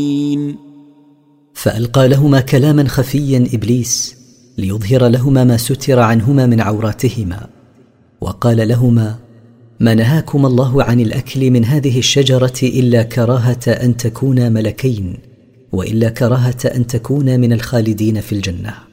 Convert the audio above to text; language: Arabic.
فألقى لهما كلاما خفيا إبليس ليظهر لهما ما ستر عنهما من عوراتهما، وقال لهما: ما نهاكم الله عن الأكل من هذه الشجرة إلا كراهة أن تكونا ملكين، وإلا كراهة أن تكونا من الخالدين في الجنة.